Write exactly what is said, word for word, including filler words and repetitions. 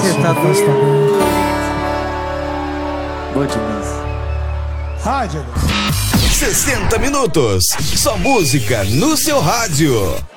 Você tá doido. Boa demais. Rádio. sessenta minutos. Só música no seu rádio.